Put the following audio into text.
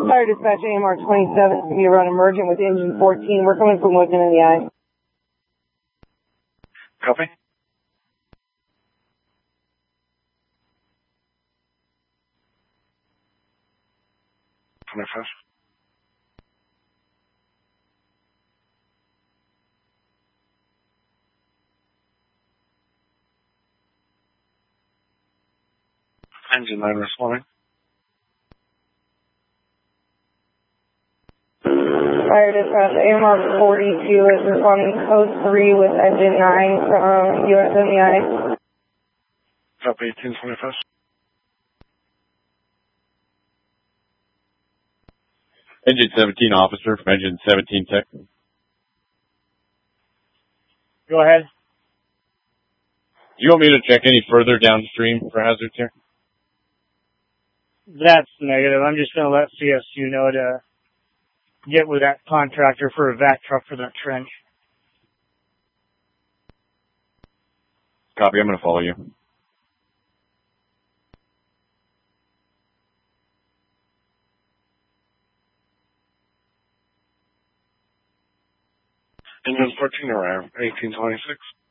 Fire dispatch AMR 27 to be around emergent with engine 14. We're coming from looking in the eye. Copy. First. Engine 9 responding. Fire dispatch AMR 42 is responding code 3 with engine 9 from USMEI. Copy 1821st. Engine 17 officer from engine 17 tech. Go ahead. Do you want me to check any further downstream for hazards here? That's negative. I'm just going to let CSU know to get with that contractor for a vac truck for that trench. Copy, I'm going to follow you. Engine 14 arrived, 1826.